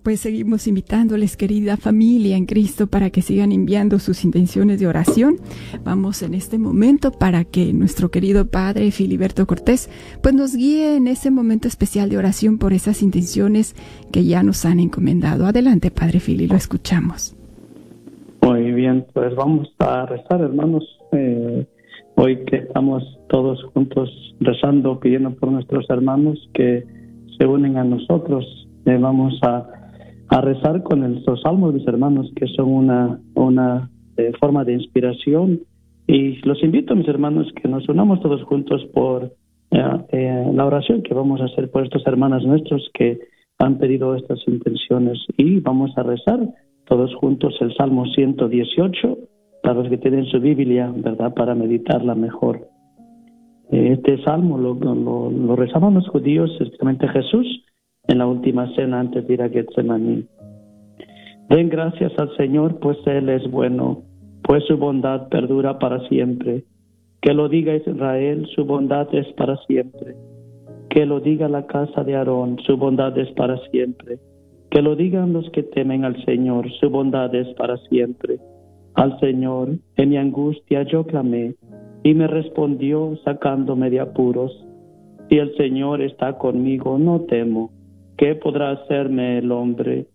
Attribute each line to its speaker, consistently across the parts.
Speaker 1: Pues seguimos invitándoles, querida familia en Cristo, para que sigan enviando sus intenciones de oración. Vamos en este momento para que nuestro querido Padre Filiberto Cortés pues nos guíe en ese momento especial de oración por esas intenciones que ya nos han encomendado. Adelante, Padre Fili, lo escuchamos.
Speaker 2: Muy bien, pues vamos a rezar, hermanos. Hoy que estamos todos juntos rezando, pidiendo por nuestros hermanos que se unen a nosotros, vamos a rezar con los salmos, mis hermanos, que son una forma de inspiración. Y los invito, mis hermanos, que nos unamos todos juntos por la oración que vamos a hacer por estos hermanos nuestros que han pedido estas intenciones. Y vamos a rezar todos juntos el Salmo 118, para los que tienen su Biblia, ¿verdad?, para meditarla mejor. Este salmo lo rezaban los judíos, especialmente Jesús, en la última cena antes de ir a Getsemaní. Den gracias al Señor, pues Él es bueno, pues su bondad perdura para siempre. Que lo diga Israel, su bondad es para siempre. Que lo diga la casa de Aarón, su bondad es para siempre. Que lo digan los que temen al Señor, su bondad es para siempre. Al Señor, en mi angustia yo clamé, y me respondió sacándome de apuros. Si el Señor está conmigo, no temo. ¿Qué podrá hacerme el hombre?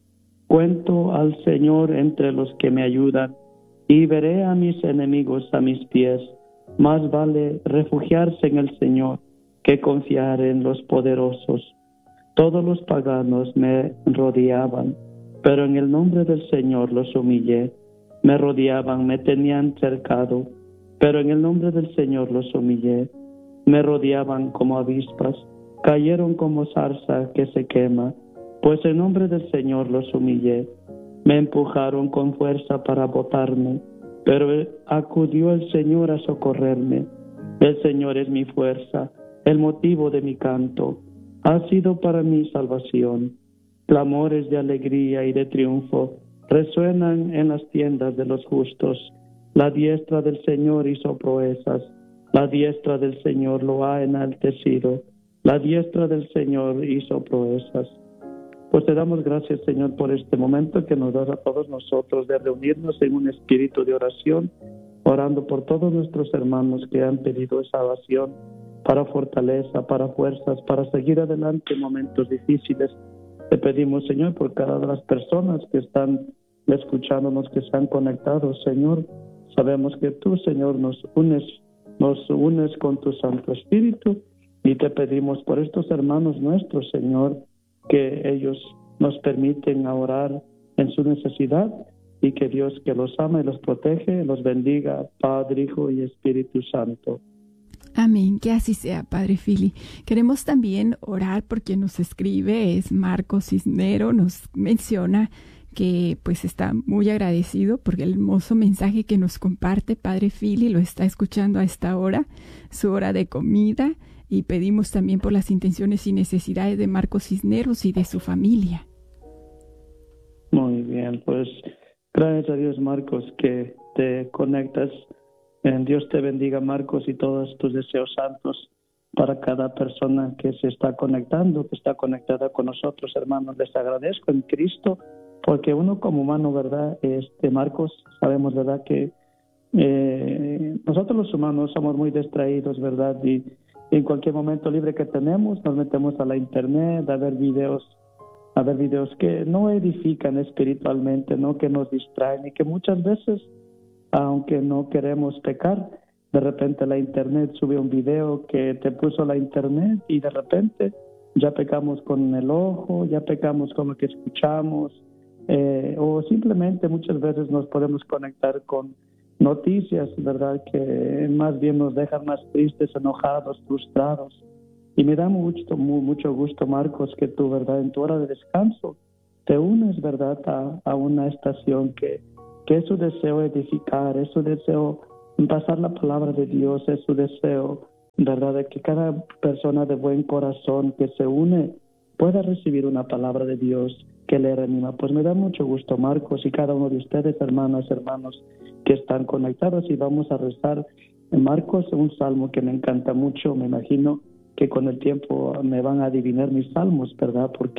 Speaker 2: Cuento al Señor entre los que me ayudan, y veré a mis enemigos a mis pies. Más vale refugiarse en el Señor que confiar en los poderosos. Todos los paganos me rodeaban, pero en el nombre del Señor los humillé. Me rodeaban, me tenían cercado, pero en el nombre del Señor los humillé. Me rodeaban como avispas, cayeron como zarza que se quema, pues en nombre del Señor los humillé. Me empujaron con fuerza para botarme, pero acudió el Señor a socorrerme. El Señor es mi fuerza, el motivo de mi canto. Ha sido para mí salvación. Clamores de alegría y de triunfo resuenan en las tiendas de los justos. La diestra del Señor hizo proezas. La diestra del Señor lo ha enaltecido. La diestra del Señor hizo proezas. Pues te damos gracias, Señor, por este momento que nos das a todos nosotros de reunirnos en un espíritu de oración, orando por todos nuestros hermanos que han pedido esa oración para fortaleza, para fuerzas, para seguir adelante en momentos difíciles. Te pedimos, Señor, por cada una de las personas que están escuchándonos, que se han conectado, Señor. Sabemos que tú, Señor, nos unes con tu Santo Espíritu, y te pedimos por estos hermanos nuestros, Señor, que ellos nos permiten orar en su necesidad, y que Dios, que los ama y los protege, los bendiga, Padre, Hijo y Espíritu Santo.
Speaker 1: Amén, que así sea, Padre Fili. Queremos también orar por quien nos escribe, es Marcos Cisnero, nos menciona que pues está muy agradecido por el hermoso mensaje que nos comparte Padre Fili, lo está escuchando a esta hora, su hora de comida, y pedimos también por las intenciones y necesidades de Marcos Cisneros y de su familia.
Speaker 2: Muy bien, pues gracias a Dios, Marcos, que te conectas. Dios te bendiga, Marcos, y todos tus deseos santos para cada persona que se está conectando, que está conectada con nosotros, hermanos. Les agradezco en Cristo, porque uno como humano, ¿verdad? Marcos, sabemos, ¿verdad?, que nosotros los humanos somos muy distraídos, ¿verdad? Y en cualquier momento libre que tenemos, nos metemos a la internet a ver videos que no edifican espiritualmente, ¿no?, que nos distraen, y que muchas veces, aunque no queremos pecar, de repente la internet sube un video que te puso la internet, y de repente ya pecamos con el ojo, ya pecamos con lo que escuchamos, o simplemente muchas veces nos podemos conectar con noticias, ¿verdad?, que más bien nos dejan más tristes, enojados, frustrados. Y me da mucho gusto, Marcos, que tú, ¿verdad?, en tu hora de descanso te unes, ¿verdad?, a una estación que es su deseo edificar, es su deseo pasar la palabra de Dios, es su deseo, ¿verdad?, de que cada persona de buen corazón que se une pueda recibir una palabra de Dios que le reanima. Pues me da mucho gusto, Marcos, y cada uno de ustedes, hermanos que están conectados, y vamos a rezar en Marcos un salmo que me encanta mucho. Me imagino que con el tiempo me van a adivinar mis salmos, ¿verdad?, porque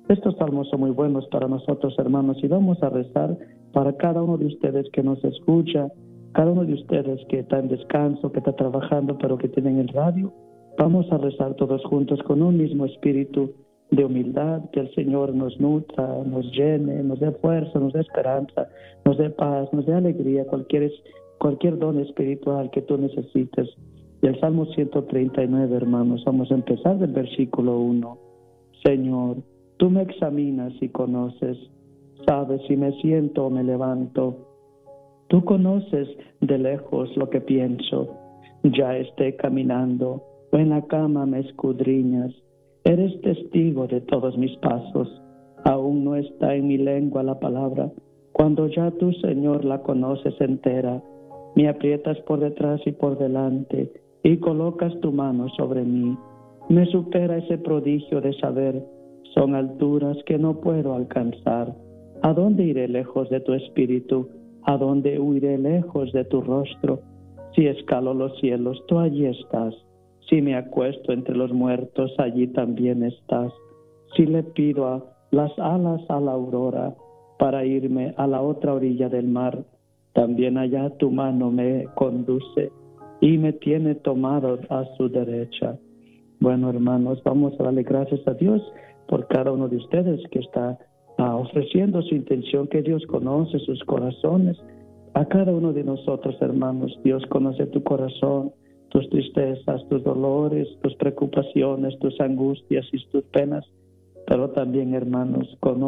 Speaker 2: Estos salmos son muy buenos para nosotros, hermanos, y vamos a rezar para cada uno de ustedes que nos escucha, cada uno de ustedes que está en descanso, que está trabajando, pero que tienen el radio. Vamos a rezar todos juntos con un mismo espíritu de humildad, que el Señor nos nutra, nos llene, nos dé fuerza, nos dé esperanza, nos dé paz, nos dé alegría, cualquier don espiritual que tú necesites. Del Salmo 139, hermanos, vamos a empezar del versículo 1. Señor, tú me examinas y conoces, sabes si me siento o me levanto. Tú conoces de lejos lo que pienso, ya esté caminando o en la cama me escudriñas. Eres testigo de todos mis pasos, aún no está en mi lengua la palabra. Cuando ya tú, Señor, la conoces entera, me aprietas por detrás y por delante y colocas tu mano sobre mí. Me supera ese prodigio de saber, son alturas que no puedo alcanzar. ¿A dónde iré lejos de tu espíritu? ¿A dónde huiré lejos de tu rostro? Si escalo los cielos, tú allí estás. Si me acuesto entre los muertos, allí también estás. Si le pido a las alas a la aurora para irme a la otra orilla del mar, también allá tu mano me conduce y me tiene tomado a su derecha. Bueno, hermanos, vamos a darle gracias a Dios por cada uno de ustedes que está ofreciendo su intención, que Dios conoce sus corazones. A cada uno de nosotros, hermanos, Dios conoce tu corazón, tus tristezas, tus dolores, tus preocupaciones, tus angustias y tus penas. Pero también, hermanos,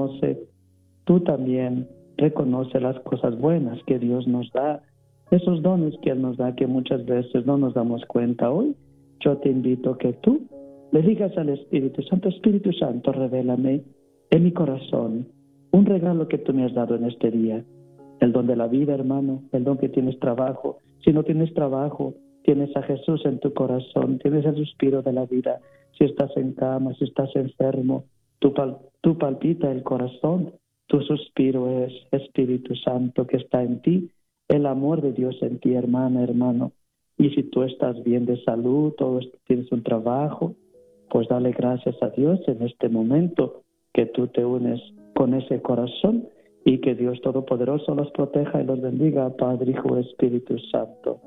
Speaker 2: tú también reconoce las cosas buenas que Dios nos da, esos dones que Él nos da que muchas veces no nos damos cuenta. Hoy yo te invito a que tú le digas al Espíritu Santo, revélame en mi corazón un regalo que tú me has dado en este día. El don de la vida, hermano, el don que tienes trabajo. Si no tienes trabajo, tienes a Jesús en tu corazón, tienes el suspiro de la vida. Si estás en cama, si estás enfermo, tú palpita el corazón. Tu suspiro es Espíritu Santo que está en ti, el amor de Dios en ti, hermana, hermano. Y si tú estás bien de salud, tienes un trabajo, pues dale gracias a Dios en este momento que tú te unes con ese corazón y que Dios Todopoderoso los proteja y los bendiga, Padre, Hijo, Espíritu Santo.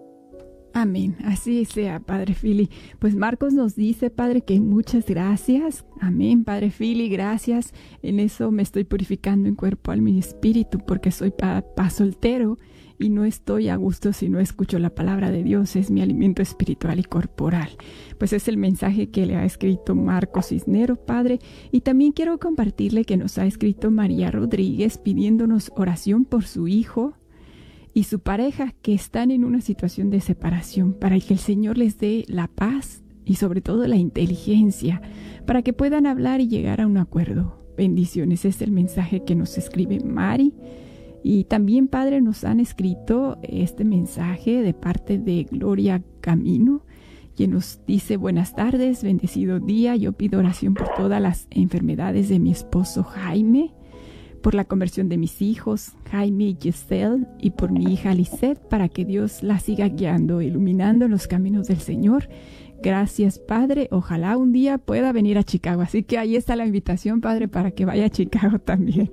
Speaker 1: Amén, así sea, Padre Fili. Pues Marcos nos dice, Padre, que muchas gracias. Amén, Padre Fili, gracias. En eso me estoy purificando en cuerpo, alma y espíritu, porque soy papá soltero y no estoy a gusto si no escucho la palabra de Dios. Es mi alimento espiritual y corporal. Pues es el mensaje que le ha escrito Marcos Cisneros, Padre. Y también quiero compartirle que nos ha escrito María Rodríguez pidiéndonos oración por su hijo y su pareja, que están en una situación de separación, para que el Señor les dé la paz y sobre todo la inteligencia para que puedan hablar y llegar a un acuerdo. Bendiciones, es el mensaje que nos escribe Mari. Y también, Padre, nos han escrito este mensaje de parte de Gloria Camino, quien nos dice: buenas tardes, bendecido día, yo pido oración por todas las enfermedades de mi esposo Jaime, por la conversión de mis hijos, Jaime y Giselle, y por mi hija Lisette, para que Dios la siga guiando, iluminando los caminos del Señor. Gracias, Padre. Ojalá un día pueda venir a Chicago. Así que ahí está la invitación, Padre, para que vaya a Chicago también.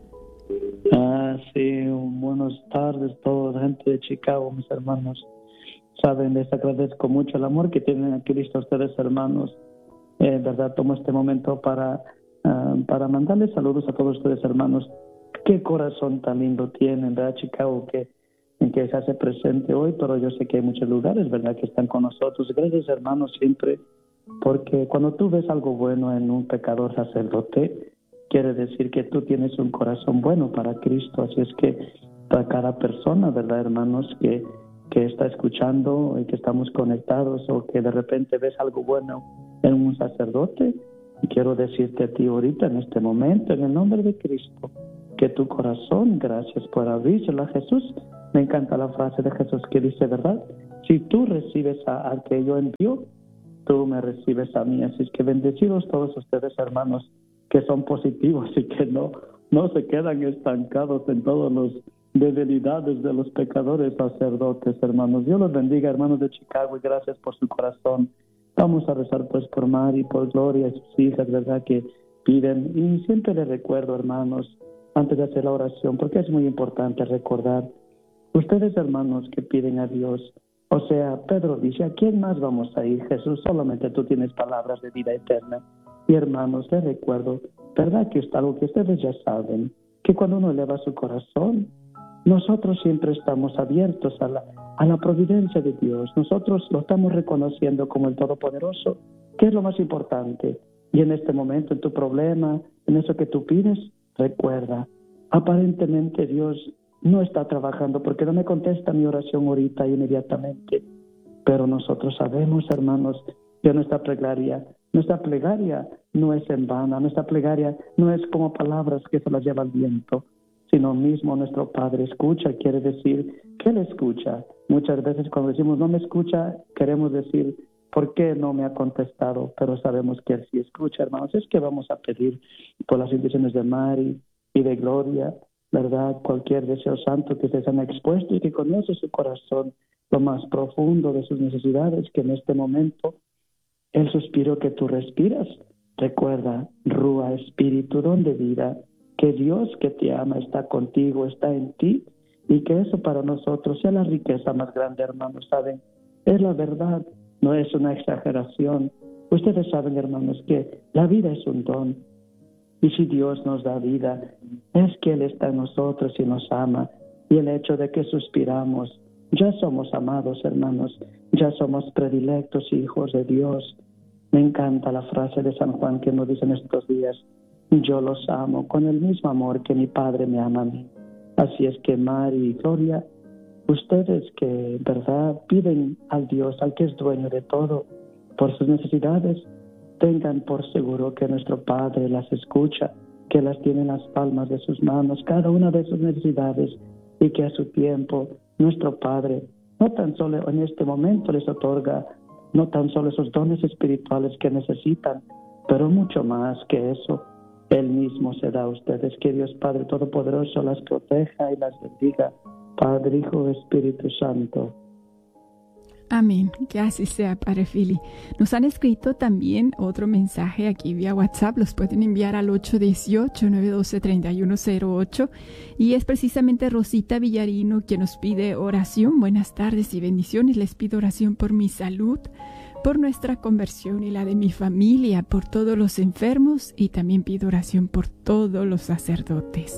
Speaker 2: Sí, buenas tardes a toda la gente de Chicago, mis hermanos. Saben, les agradezco mucho el amor que tienen a Cristo ustedes, hermanos. Verdad, tomo este momento para mandarles saludos a todos ustedes, hermanos. Qué corazón tan lindo tienen, ¿verdad? Chicago, en que se hace presente hoy, pero yo sé que hay muchos lugares, ¿verdad?, que están con nosotros. Gracias, hermanos, siempre, porque cuando tú ves algo bueno en un pecador sacerdote, quiere decir que tú tienes un corazón bueno para Cristo. Así es que para cada persona, ¿verdad, hermanos, que está escuchando y que estamos conectados, o que de repente ves algo bueno en un sacerdote, quiero decirte a ti ahorita, en este momento, en el nombre de Cristo, que tu corazón, gracias por abrírselo a Jesús. Me encanta la frase de Jesús que dice, ¿verdad? Si tú recibes al que yo envío, tú me recibes a mí. Así es que bendecidos todos ustedes, hermanos, que son positivos y que no se quedan estancados en todos los debilidades de los pecadores sacerdotes, hermanos. Dios los bendiga, hermanos de Chicago, y gracias por su corazón. Vamos a rezar pues por Mari, por Gloria y sus hijas, ¿verdad? Que piden. Y siempre les recuerdo, hermanos, antes de hacer la oración, porque es muy importante recordar, ustedes, hermanos, que piden a Dios. O sea, Pedro dice, ¿a quién más vamos a ir, Jesús? Solamente tú tienes palabras de vida eterna. Y hermanos, les recuerdo, ¿verdad que es algo que ustedes ya saben? Que cuando uno eleva su corazón, nosotros siempre estamos abiertos a la providencia de Dios. Nosotros lo estamos reconociendo como el Todopoderoso, que es lo más importante. Y en este momento, en tu problema, en eso que tú pides, recuerda, aparentemente Dios no está trabajando porque no me contesta mi oración ahorita inmediatamente. Pero nosotros sabemos, hermanos, que nuestra plegaria no es en vano, nuestra plegaria no es como palabras que se las lleva el viento, sino mismo nuestro Padre escucha, quiere decir que Él escucha. Muchas veces cuando decimos no me escucha, queremos decir ¿por qué no me ha contestado? Pero sabemos que Él sí escucha, hermanos. Es que vamos a pedir por las intenciones de Mari y de Gloria, ¿verdad? Cualquier deseo santo que se han expuesto y que conoce su corazón, lo más profundo de sus necesidades, que en este momento el suspiro que tú respiras, recuerda, Rúa, Espíritu, don de vida, que Dios que te ama está contigo, está en ti, y que eso para nosotros sea la riqueza más grande, hermanos, ¿saben? Es la verdad, no es una exageración. Ustedes saben, hermanos, que la vida es un don, y si Dios nos da vida, es que Él está en nosotros y nos ama, y el hecho de que suspiramos, ya somos amados, hermanos, ya somos predilectos hijos de Dios. Me encanta la frase de San Juan que nos dice en estos días, yo los amo con el mismo amor que mi Padre me ama a mí. Así es que Mari y Gloria, ustedes que, verdad, piden al Dios, al que es dueño de todo, por sus necesidades, tengan por seguro que nuestro Padre las escucha, que las tiene en las palmas de sus manos, cada una de sus necesidades, y que a su tiempo nuestro Padre no tan solo en este momento les otorga no tan solo esos dones espirituales que necesitan, pero mucho más que eso. Él mismo se da a ustedes. Que Dios Padre Todopoderoso las proteja y las bendiga. Padre, Hijo, Espíritu Santo.
Speaker 1: Amén. Que así sea, Padre Fili. Nos han escrito también otro mensaje aquí vía WhatsApp. Los pueden enviar al 818-912-3108. Y es precisamente Rosita Villarino quien nos pide oración. Buenas tardes y bendiciones. Les pido oración por mi salud, por nuestra conversión y la de mi familia, por todos los enfermos, y también pido oración por todos los sacerdotes.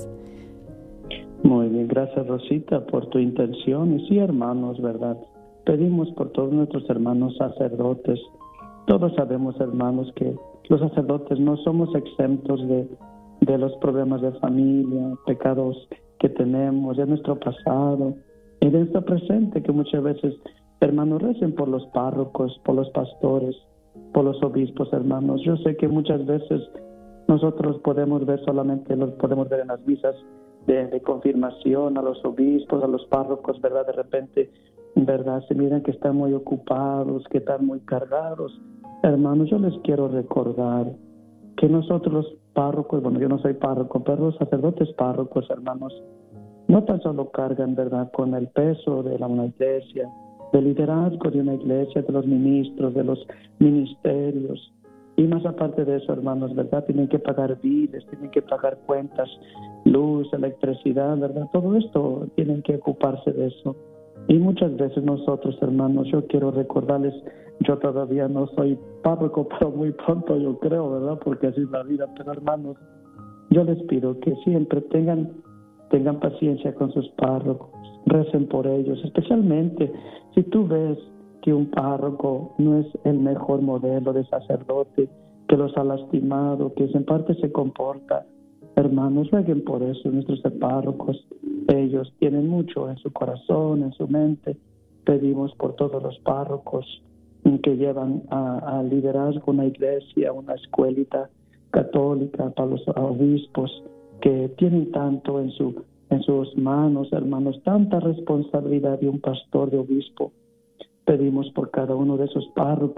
Speaker 2: Muy bien, gracias Rosita por tu intención. Y sí, hermanos, ¿verdad? Pedimos por todos nuestros hermanos sacerdotes. Todos sabemos, hermanos, que los sacerdotes no somos exentos de los problemas de familia, pecados que tenemos, de nuestro pasado y de nuestro presente, que muchas veces, hermanos, recen por los párrocos, por los pastores, por los obispos, hermanos. Yo sé que muchas veces nosotros podemos ver los podemos ver en las misas de confirmación a los obispos, a los párrocos, ¿verdad? De repente, ¿verdad? Se miran que están muy ocupados, que están muy cargados. Hermanos, yo les quiero recordar que nosotros los párrocos, bueno, yo no soy párroco, pero los sacerdotes párrocos, hermanos, no tan solo cargan, ¿verdad?, con el peso de una iglesia, del liderazgo de una iglesia, de los ministros, de los ministerios. Y más aparte de eso, hermanos, ¿verdad? Tienen que pagar biles, tienen que pagar cuentas, luz, electricidad, ¿verdad? Todo esto tienen que ocuparse de eso. Y muchas veces nosotros, hermanos, yo quiero recordarles, yo todavía no soy párroco, pero muy pronto yo creo, ¿verdad? Porque así es la vida. Pero hermanos, yo les pido que siempre tengan paciencia con sus párrocos, recen por ellos, especialmente si tú ves que un párroco no es el mejor modelo de sacerdote, que los ha lastimado, que en parte se comporta. Hermanos, rueguen por eso nuestros párrocos. Ellos tienen mucho en su corazón, en su mente. Pedimos por todos los párrocos que llevan a liderazgo una iglesia, una escuelita católica, para los obispos que tienen tanto en sus manos, hermanos, tanta responsabilidad de un pastor, de obispo. Pedimos por cada uno de esos párrocos